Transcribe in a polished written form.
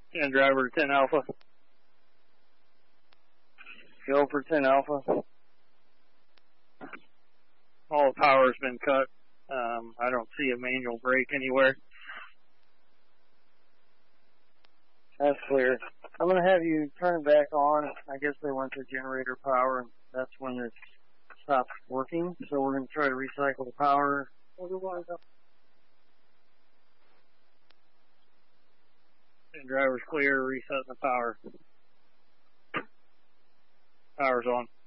10 driver to 10 Alpha. Go for 10 Alpha. All the power's been cut. I don't see a manual brake anywhere. That's clear. I'm going to have you turn it back on. I guess they went to generator power, and that's when it stops working. So we're going to try to recycle the power. And driver's clear, resetting the power. Power's on.